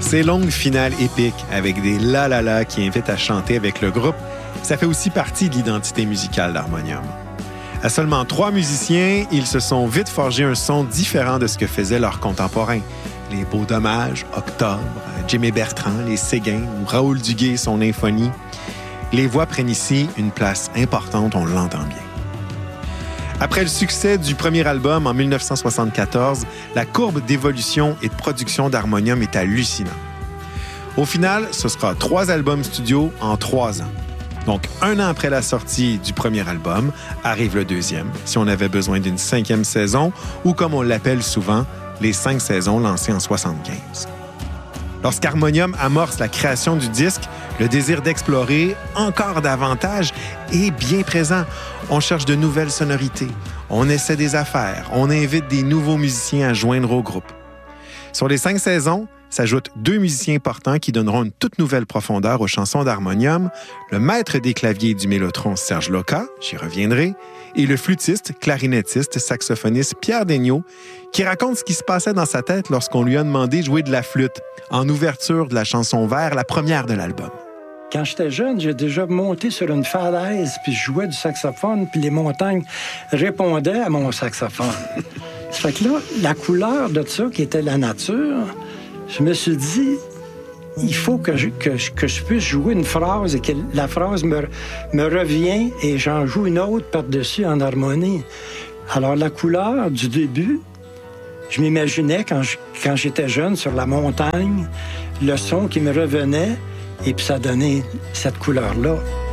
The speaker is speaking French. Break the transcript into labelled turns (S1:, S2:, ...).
S1: Ces longues finales épiques avec des la-la-la qui invitent à chanter avec le groupe, ça fait aussi partie de l'identité musicale d'Harmonium. À seulement 3 musiciens, ils se sont vite forgés un son différent de ce que faisaient leurs contemporains. Les Beaux Dommages, Octobre, Jimmy Bertrand, les Séguins ou Raoul Duguay et son Nymphonie. Les voix prennent ici une place importante, on l'entend bien. Après le succès du premier album en 1974, la courbe d'évolution et de production d'Harmonium est hallucinante. Au final, ce sera 3 albums studio en 3 ans. Donc, 1 an après la sortie du premier album, arrive le deuxième, si on avait besoin d'une 5e saison, ou comme on l'appelle souvent, les 5 saisons lancées en 1975. Lorsqu'Harmonium amorce la création du disque, le désir d'explorer encore davantage est bien présent. On cherche de nouvelles sonorités, on essaie des affaires, on invite des nouveaux musiciens à joindre au groupe. Sur les 5 saisons, s'ajoutent 2 musiciens importants qui donneront une toute nouvelle profondeur aux chansons d'Harmonium, le maître des claviers du mélotron Serge Loca, j'y reviendrai, et le flûtiste, clarinettiste, saxophoniste Pierre Daigneault, qui raconte ce qui se passait dans sa tête lorsqu'on lui a demandé de jouer de la flûte en ouverture de la chanson Vert, la première de l'album.
S2: Quand j'étais jeune, j'ai déjà monté sur une falaise, puis je jouais du saxophone, puis les montagnes répondaient à mon saxophone. Ça fait que là, la couleur de ça, qui était la nature, je me suis dit, il faut que je puisse jouer une phrase et que la phrase me revient et j'en joue une autre par-dessus en harmonie. Alors, la couleur du début, je m'imaginais quand j'étais jeune sur la montagne, le son qui me revenait et puis ça donnait cette couleur-là.